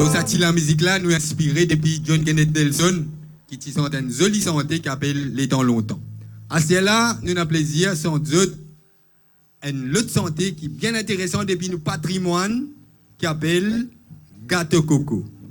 Alors, ça, la musique là, nous inspiré depuis John Kenneth Delson, qui est une jolie santé qui appelle Les temps longtemps. À cela, nous avons plaisir, sans doute, une autre santé qui est bien intéressante depuis notre patrimoine, qui appelle Gâteau Coco.